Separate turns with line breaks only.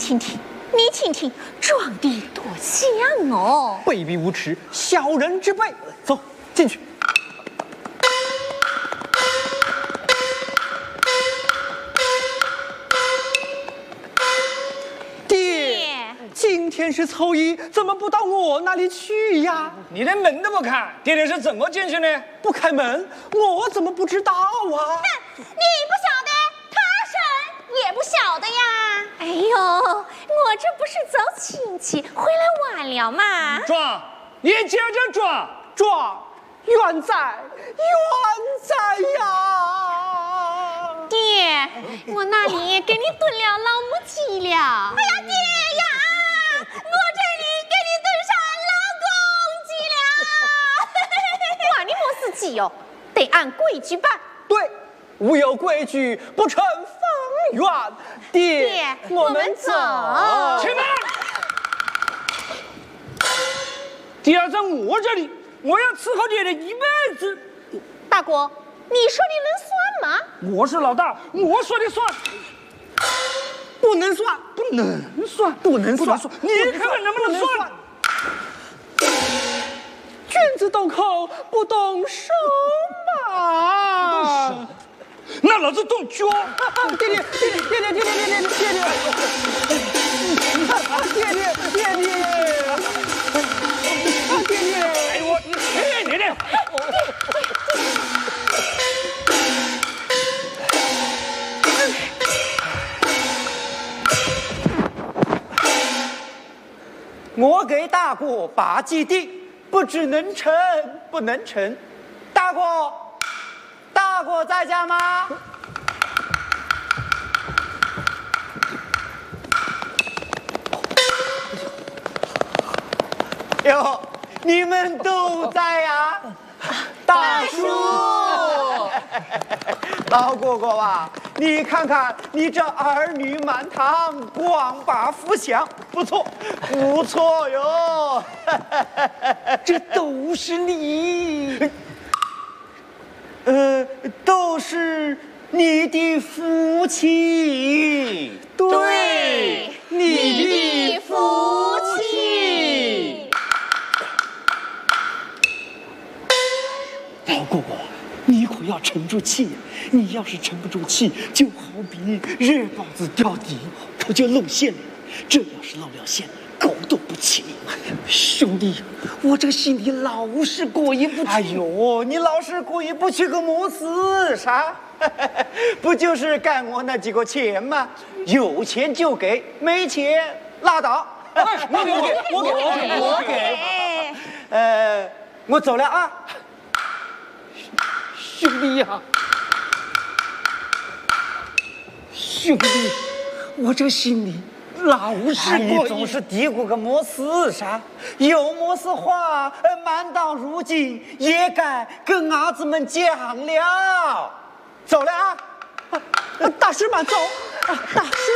听听，你听听，装的多像哦！
卑鄙无耻，小人之辈！走进去。爹，今天是初一，怎么不到我那里去呀？
你连门都不开，爹爹是怎么进去呢？
不开门，我怎么不知道啊？
你不晓得，他婶也不晓得呀。哎呦，我这不是走亲戚回来晚了吗？
装，你接着装，
装，冤在呀！
爹，我那里给你炖了老母鸡了。哎呀，爹呀，我这里给你炖上老公鸡了。哇，你莫死气哟，得按规矩办。
对，无有规矩不成方圆。爹，我们走。
去吧。爹要在我这里，我要伺候爹爹一辈子。
大哥，你说你能算吗？
我是老大，我说的算。
不能算，不能算，不能算，
你看看能不能算？
君子动口不动手嘛。
那老子动脚！
爹爹，爹爹，爹爹，爹爹，爹爹，爹爹，爹爹，爹爹，爹爹！
哎我，你去你的！
我给大哥把记定，不知能成不能成。大哥在家吗？哟，你们都在呀？大叔，老哥哥啊，你看看你这儿女满堂，光把福享，不错，不错哟。这都是你，都是你的福气，对，你的福气。老哥哥，你可要沉住气，你要是沉不住气，就好比热包子掉底，可就露馅了。这要是露了馅，狗都不起。兄弟，我这心里老是过意不去。哎呦，你老是过意不去个么事？啥？不就是干我那几个钱吗？有钱就给，没钱拉倒。我给。我走了啊。兄弟呀，兄弟，我这心里老是你总是嘀咕个么事啥？有么事话，满到如今也该跟伢子们讲了。走了啊，大师们走，大师。